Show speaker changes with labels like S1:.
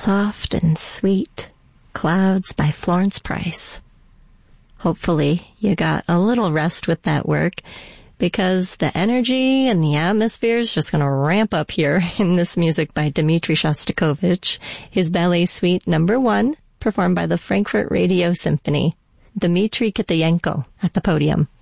S1: Soft and Sweet, Clouds by Florence Price. Hopefully you got a little rest with that work, because the energy and the atmosphere is just going to ramp up here in this music by Dmitri Shostakovich, his Ballet Suite No. 1, performed by the Frankfurt Radio Symphony. Dmitri Kitayenko at the podium.